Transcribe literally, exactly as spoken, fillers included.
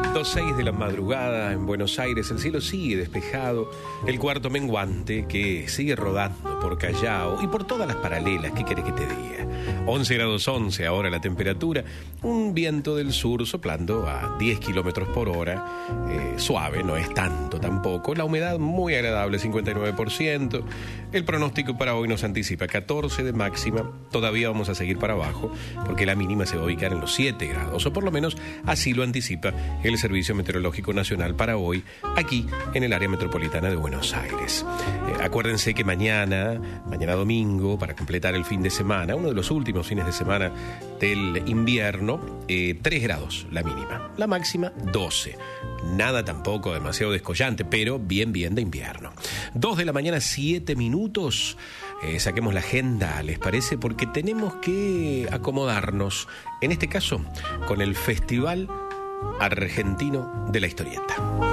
dos seis de la madrugada en Buenos Aires, el cielo sigue despejado, el cuarto menguante que sigue rodando por Callao y por todas las paralelas, ¿qué querés que te diga? once grados once ahora la temperatura, un viento del sur soplando a diez kilómetros por hora, eh, suave, no es tanto tampoco, la humedad muy agradable, cincuenta y nueve por ciento, el pronóstico para hoy nos anticipa catorce de máxima, todavía vamos a seguir para abajo porque la mínima se va a ubicar en los siete grados, o por lo menos así lo anticipa el Servicio Meteorológico Nacional para hoy, aquí en el área metropolitana de Buenos Aires. Eh, acuérdense que mañana, mañana domingo, para completar el fin de semana, uno de los últimos fines de semana del invierno, eh, tres grados la mínima, la máxima doce. Nada tampoco demasiado descollante, pero bien, bien de invierno. Dos de la mañana, siete minutos. Eh, saquemos la agenda, ¿les parece? Porque tenemos que acomodarnos, en este caso, con el Festival Argentino de la Historieta.